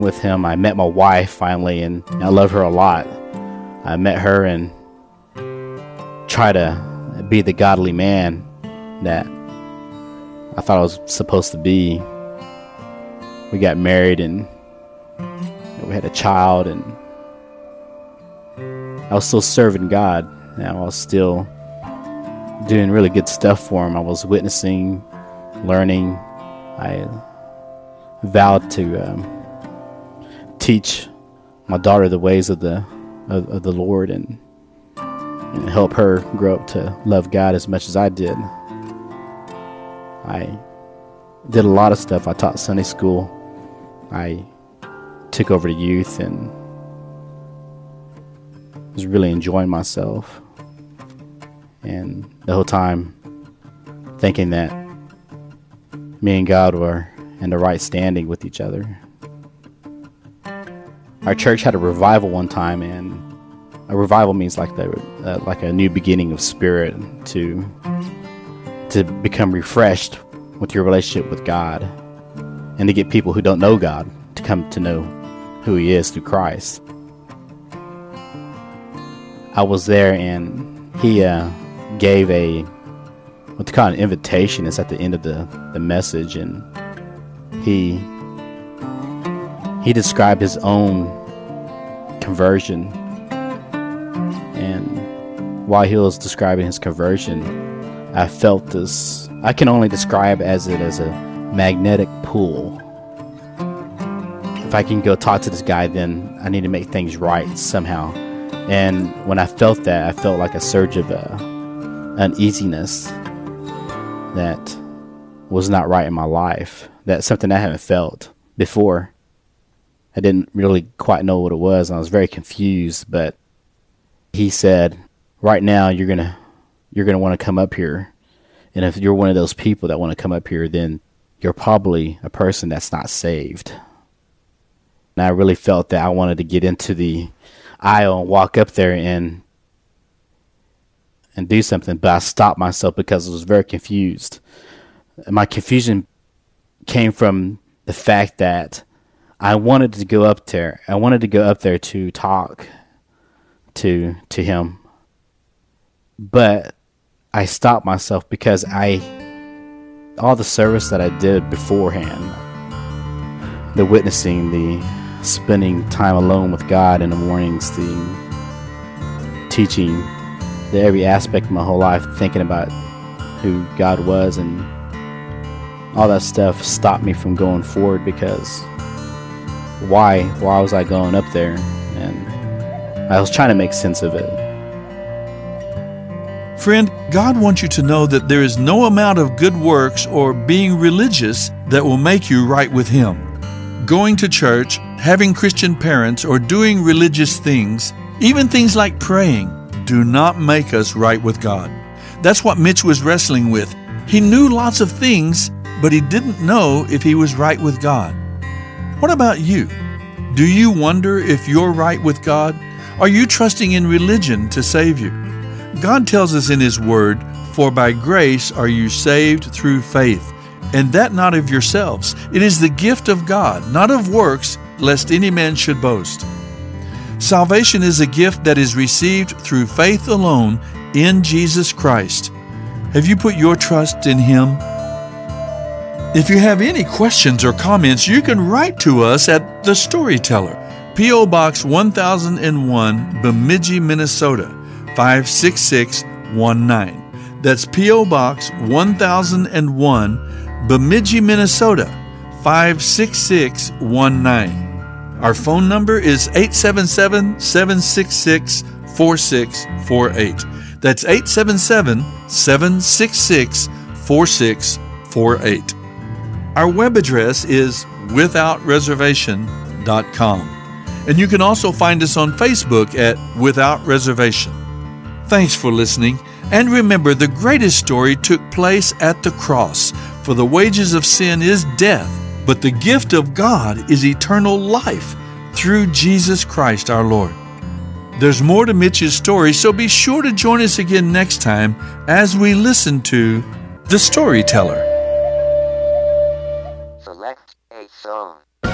with him. I met my wife finally, and I love her a lot. I met her and tried to be the godly man that I thought I was supposed to be. We got married and we had a child, and I was still serving God. And I was still doing really good stuff for him. I was witnessing, learning. I vowed to teach my daughter the ways of the Lord and help her grow up to love God as much as I did. I did a lot of stuff. I taught Sunday school. I took over the youth and was really enjoying myself. And the whole time thinking that me and God were in the right standing with each other. Our church had a revival one time, and a revival means like a new beginning of spirit, to become refreshed with your relationship with God, and to get people who don't know God to come to know who He is through Christ. I was there, and he gave what they call an invitation. It's at the end of the message, and he described his own conversion. And while he was describing his conversion, I felt this, I can only describe it as a magnetic pull. If I can go talk to this guy, then I need to make things right somehow. And when I felt that, I felt like a surge of uneasiness that was not right in my life. That's something I haven't felt before. I didn't really quite know what it was, and I was very confused. But he said, right now you're gonna want to come up here, and if you're one of those people that want to come up here, then you're probably a person that's not saved. And I really felt that I wanted to get into the aisle and walk up there and do something, but I stopped myself because I was very confused. My confusion came from the fact that I wanted to go up there. I wanted to go up there to talk to him, but I stopped myself because all the service that I did beforehand, the witnessing, the spending time alone with God in the mornings, the teaching, every aspect of my whole life, thinking about who God was, and all that stuff stopped me from going forward. Because why was I going up there? And I was trying to make sense of it. Friend, God wants you to know that there is no amount of good works or being religious that will make you right with Him. Going to church, having Christian parents, or doing religious things, even things like praying, do not make us right with God. That's what Mitch was wrestling with. He knew lots of things, but he didn't know if he was right with God. What about you? Do you wonder if you're right with God? Are you trusting in religion to save you? God tells us in His Word, "For by grace are you saved through faith, and that not of yourselves. It is the gift of God, not of works, lest any man should boast." Salvation is a gift that is received through faith alone in Jesus Christ. Have you put your trust in Him? If you have any questions or comments, you can write to us at The Storyteller, P.O. Box 1001, Bemidji, Minnesota, 56619. That's P.O. Box 1001, Bemidji, Minnesota, 56619. Our phone number is 877-766-4648. That's 877-766-4648. Our web address is withoutreservation.com. And you can also find us on Facebook at Without Reservation. Thanks for listening. And remember, the greatest story took place at the cross. For the wages of sin is death, but the gift of God is eternal life through Jesus Christ our Lord. There's more to Mitch's story, so be sure to join us again next time as we listen to The Storyteller. Select a song.